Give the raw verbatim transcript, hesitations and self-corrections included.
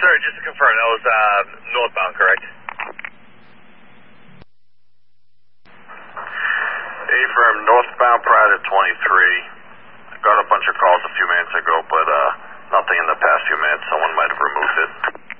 sir, just to confirm, that was uh, northbound, correct? A-firm, northbound Pride at twenty-three. I got a bunch of calls a few minutes ago, but uh, nothing in the past few minutes. Someone